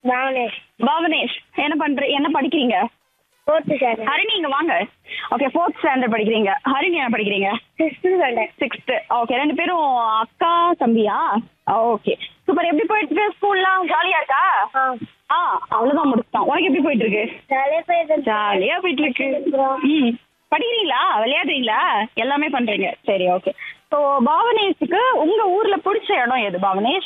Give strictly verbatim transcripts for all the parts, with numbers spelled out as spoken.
பாவனேஷ். பாவனேஷ் என்ன பண்ற என்ன படிக்கிறீங்க? Fourth standard. ஹரிணி இங்க வாங்க. ஓகே, ஃபோர்த் ஸ்டாண்டர்ட் படிக்கிறீங்க. ஹரிணி என்ன படிக்கிறீங்க? Sixth standard. சிக்ஸ்த். ஓகே, ரெண்டு பேரும் அக்கா தம்பியா? Okay super. எப்படி போயிட்டு இருக்கு ஸ்கூல்லாம்? ஜாலியா இருக்கா? ஆ ஆ அவ்வளவுதான் முடிச்சிட்டான். உனக்கு எப்படி போயிட்டு இருக்கு? ஜாலியாக போயிட்டு ஜாலியா போயிட்டு இருக்கு. ம் படிக்கிறீங்களா, விளையாடுறீங்களா, எல்லாமே பண்றீங்க? சரி ஓகே. ஸோ பாவனேஷுக்கு உங்க ஊர்ல பிடிச்ச இடம் எது பாவனேஷ்?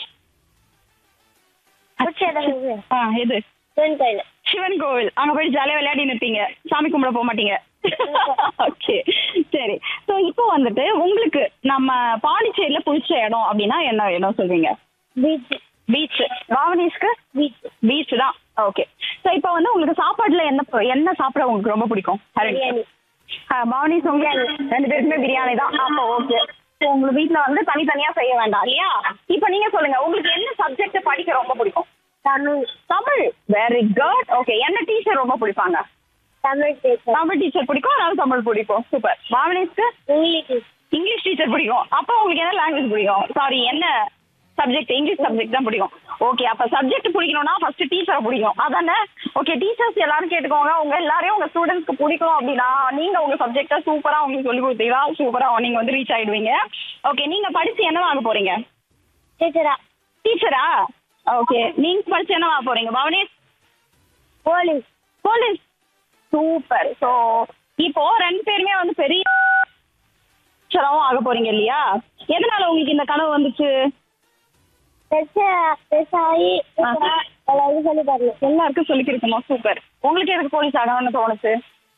ஆ எது? சிவன் கோயில். சிவன் கோவில். அங்க போய் ஜாலியா விளையாடி நிற்பீங்க, சாமி கும்பிட போக மாட்டீங்க. ஓகே சரி. ஸோ இப்போ வந்துட்டு உங்களுக்கு நம்ம பாண்டிச்சேரியில பிடிச்ச இடம் அப்படின்னா என்ன இடம் சொல்வீங்க? பீச். பீச். பாவனேஷ்க்கு பீச். பீச் தான். ஓகே. ஸோ இப்போ வந்து உங்களுக்கு சாப்பாடுல என்ன என்ன சாப்பிட உங்களுக்கு ரொம்ப பிடிக்கும்? பிரியாணி. பாவனேஷ் உங்களுக்கு ரெண்டு பேருக்குமே பிரியாணி தான். அப்போ ஓகே. ஸோ உங்க வீட்ல வந்து தனித்தனியா செய்ய வேண்டாம் இல்லையா? இப்போ நீங்க சொல்லுங்க, உங்களுக்கு என்ன சப்ஜெக்ட் படிக்க ரொம்ப பிடிக்கும்? Tamil. Tamil. Very good. Okay, என்ன டீச்சர் ரொம்ப பிடிப்பாங்க? தமிழ் டீச்சர். தமிழ் டீச்சர் பிடிக்கும், அதனால தமிழ் பிடிக்கும். சூப்பர். பாவனேஷ்க்கு இங்கிலீஷ். இங்கிலீஷ் டீச்சர் பிடிக்கும். அப்போ உங்களுக்கு என்ன லாங்குவேஜ் பிடிக்கும்? சாரி, என்ன சப்ஜெக்ட்? இங்கிலீஷ் சப்ஜெக்ட் தான் பிடிக்கும். ஓகே, அப்ப சப்ஜெக்ட் பிடிக்கணும்னா ஃபர்ஸ்ட் டீச்சரை பிடிக்கும், அதானே? ஓகே, டீச்சர்ஸ் எல்லாரும் கேட்டுக்கோங்க, உங்க எல்லாரையும் உங்க ஸ்டூடெண்ட்ஸ்க்கு பிடிக்கும் அப்படின்னா நீங்க உங்க சப்ஜெக்டை சூப்பரா உங்களுக்கு சொல்லி கொடுத்தீங்கன்னா சூப்பரா நீங்க வந்து ரீச் ஆயிடுவீங்க. ஓகே, நீங்க படிச்சு என்ன ஆக போறீங்க? டீச்சரா. டீச்சரா? ஓகே, நீங்க படிச்சு என்ன ஆக போறீங்க Bhavanesh? Police. Police. Super. So இப்போ ரெண்டு பேருமே வந்து பெரிய டீச்சராகவும் ஆக போறீங்க இல்லையா? எதனால உங்களுக்கு இந்த கனவு வந்துச்சு? பெருசா பெருசாகி எல்லாருக்கும் சொல்லி தரணும். எல்லாருக்கும் சொல்லி கொடுக்கணும். சூப்பர். உங்களுக்கு எதுக்கு போலீஸ் ஆகணும்னு தோணுச்சு?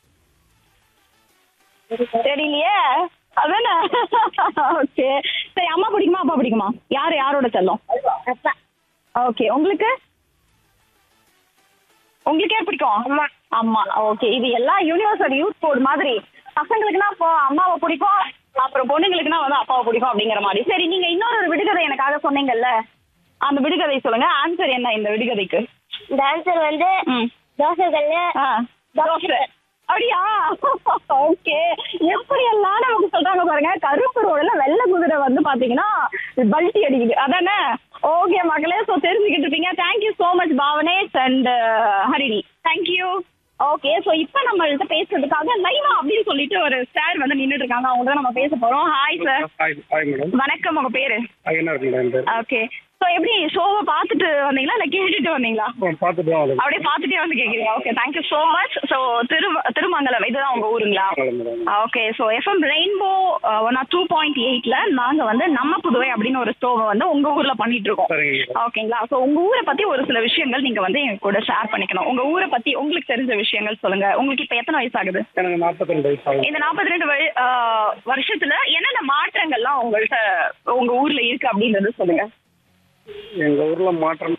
தெரியலையே, அதானே? ஓகே சரி. அம்மா பிடிக்குமா அப்பா பிடிக்குமா? யாரு யாரோட செல்லம்? அப்பா. ஓகே, உங்களுக்கு உங்களுக்கு யார் பிடிக்கும்? அம்மா. அம்மா. ஓகே, இது எல்லாம் யூனிவர்சல் யூத் கோட் மாதிரி. பசங்களுக்குன்னா இப்போ அம்மாவை பிடிக்கும், அப்புறம் பொண்ணுங்களுக்குன்னா வந்து அப்பாவை பிடிக்கும் அப்படிங்கிற மாதிரி. சரி, நீங்க இன்னொரு ஒரு விடுகதை எனக்காக சொன்னீங்கல்ல, அந்த விடுகதை சொல்லுங்க. ஆன்சர் என்ன இந்த விடுகதைக்கு? இந்த ஆன்சர் வந்து ம் தோசை கல்லு. ஆ தோசை. அப்படியா? ஓகே. எப்படி எல்லாம் நமக்கு சொல்றாங்க பாருங்க. கருப்பு ரோடுல வெள்ளை குதிரை வந்து பாத்தீங்கன்னா பல்ட்டி அடிக்குது, அதானே? ஓகே மக்களே, ஸோ தெரிஞ்சுக்கிட்டு இருப்பீங்க. Thank you so much Bhavanesh and Harini. Thank you. Okay, so இப்போ நம்மள்ட்ட பேசுறதுக்காக லைவா அப்படின்னு சொல்லிட்டு ஒரு சார் வந்து நின்றுட்டு இருக்காங்க. அவங்க தான் நம்ம பேச போறோம். Hi sir. Hi hi madam. வணக்கம், உங்க பேரு? என்ன இருக்கு மேடம்? ஓகே. ஸோ எப்படி ஷோவை பார்த்துட்டு வந்தீங்களா இல்லை கேட்டுட்டு வந்தீங்களா? பார்த்துட்டு தான் வரேன். அப்படியே பார்த்துட்டே வந்து கேட்குறீங்க. Okay, thank you so much. So திரு திருமங்கலம் இதுதான் உங்க ஊருங்களா? Okay. So FM rainbow one R two point எயிட்ல நாங்க வந்து நம்ம புதுவை அப்படின்னு ஒரு ஷோவை வந்து உங்க ஊர்ல பண்ணிட்டு இருக்கோம். சரிங்க. ஓகேங்களா? ஸோ உங்க ஊரை பத்தி ஒரு சில விஷயங்கள் நீங்க வந்து எங்க கூட ஷேர் பண்ணிக்கணும். உங்க ஊரை பத்தி உங்களுக்கு தெரிஞ்ச விஷயங்கள் சொல்லுங்க. உங்களுக்கு இப்போ எத்தனை வயசு ஆகுது? எனக்கு நாற்பத்தி ரெண்டு வயசு ஆகுது. இந்த நாற்பத்தி ரெண்டு வருஷத்துல என்னென்ன மாற்றங்கள்லாம் உங்கள்கிட்ட உங்க ஊர்ல இருக்கு அப்படின்றது சொல்லுங்க. எங்க ஊர்ல மாற்றம்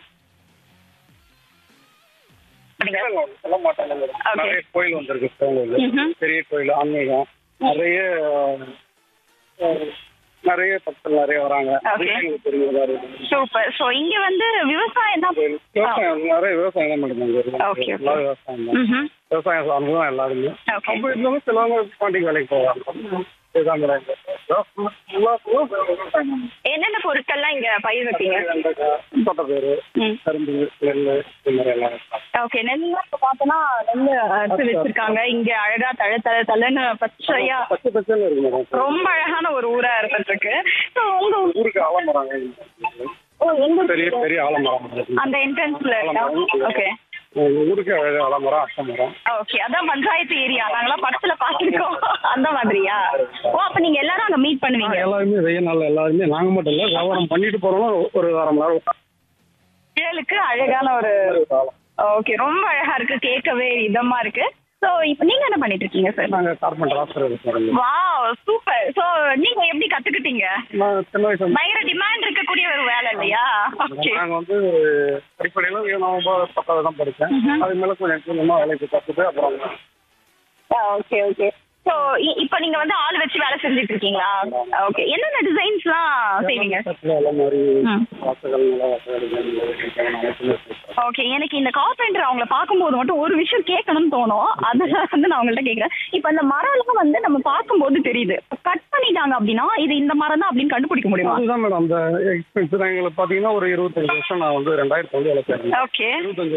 சொல்ல மாட்டாங்க. நிறைய கோயில் வந்திருக்கு. கோவில், பெரிய கோயில், ஆன்மீகம், நிறைய நிறைய பக்தர்கள் நிறைய வராங்க. சூப்பர். சோ இங்க வந்து விவசாயம் தான். விவசாயம் நிறைய விவசாயம் தான் மேடம். விவசாயம் தான். விவசாயம் சார்ந்துதான் எல்லாருமே. அப்படி இருந்தாலும் சிலவங்க பாண்டிக்கு வேலைக்கு போவாங்க. என்னென்ன பொருட்கள்லாம் இங்க பயிர் வைப்பீங்க? தோட்டப்பயிறு, கரும்பு, நெல், இந்த மாதிரி எல்லாம். ஓகே, நெல்லாம் இப்ப பார்த்தோன்னா நெல் அறுத்து வச்சிருக்காங்க. இங்க அழகா தழ தழ தழன்னு பச்சையா பச்சை பச்சைன்னு இருக்கு மேடம். ரொம்ப அழகான ஒரு ஊரா இருந்துட்டு இருக்கு. ஸோ உங்க ஊருக்கு ஆலமரம், ஓ எங்க பெரிய பெரிய ஆலமரம் அந்த என்ட்ரன்ஸ்ல ஓகே ஊருக்கு அழகு ஆலமரம், அட்டமரம். ஓகே, அதான் பஞ்சாயத்து ஏரியா. நாங்களாம் படத்துல பாத்துருக்கோம் அந்த மாதிரியா? ஓ அப்ப நீங்க எல்லாரும் அங்க மீட் பண்ணுவீங்க? எல்லாருமே வெயில் நாள் எல்லாருமே நாங்க மட்டும் இல்ல, வியாபாரம் பண்ணிட்டு போறோம். ஒரு வாரம் நிழலுக்கு அழகான ஒரு ஓகே, ரொம்ப அழகா இருக்கு, கேட்கவே இதமா இருக்கு. சோ இப்போ நீங்க என்ன பண்ணிட்டு இருக்கீங்க சார்? நாங்க கார்பெண்டர் ஆசிரியர். Wow super. சோ நீங்க எப்படி கத்துக்கிட்டீங்க? நான் சின்ன வயசுல பயங்கர டிமாண்ட் இருக்கக்கூடிய ஒரு வேலை இல்லையா? ஓகே, நாங்க வந்து அடிப்படையில நான் பத்தாவது தான் படிச்சேன். அது மேல கொஞ்சம் கொஞ்சமா வேலைக்கு கத்துட்டு அப்புறம் ஓகே ஓகே. ஸோ இப்போ நீங்க வந்து ஆள் வச்சு வேலை செஞ்சுட்டு இருக்கீங்களா? ஓகே. என்னென்ன டிசைன்ஸ்லாம் செய்வீங்க? எல்லாம் மாதிரி ம். வாசகங்கள் நல்லா வாசகங்கள் ஓகே. எனக்கு இந்த கார்பெண்டர் அவங்கள பார்க்கும்போது மட்டும் ஒரு விஷயம் கேட்கணும்னு தோணும். அதனால வந்து நான் உங்கள்ட்ட கேட்குறேன். இப்போ அந்த மரம்லாம் வந்து நம்ம பார்க்கும்போது தெரியுது. கட் பண்ணிட்டாங்க அப்படின்னா இது இந்த மரம் தான் அப்படின்னு கண்டுபிடிக்க முடியுமா? அதுதான் மேடம் அந்த எக்ஸ்பென்ஸ் தான். எங்களுக்கு பார்த்தீங்கன்னா ஒரு இருபத்தஞ்சு வருஷம் நான் வந்து ரெண்டாயிரத்தி வந்து வேலை செய்யறேன். ஓகே. இருபத்தஞ்சு